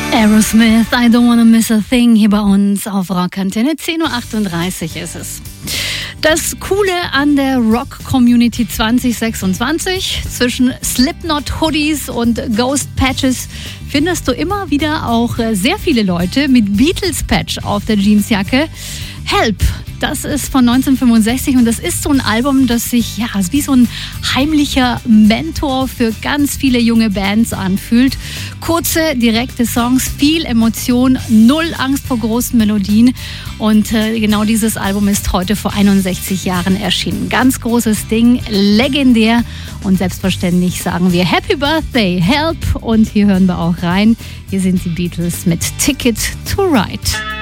Aerosmith, I Don't Wanna Miss a Thing, hier bei uns auf Rockantenne. 10.38 Uhr ist es. Das Coole an der Rock-Community 2026, zwischen Slipknot-Hoodies und Ghost-Patches findest du immer wieder auch sehr viele Leute mit Beatles-Patch auf der Jeansjacke. Help, das ist von 1965 und das ist so ein Album, das sich wie so ein heimlicher Mentor für ganz viele junge Bands anfühlt. Kurze, direkte Songs, viel Emotion, null Angst vor großen Melodien und genau dieses Album ist heute vor 61 Jahren erschienen. Ganz großes Ding, legendär und selbstverständlich sagen wir Happy Birthday, Help und hier hören wir auch rein. Hier sind die Beatles mit Ticket to Ride.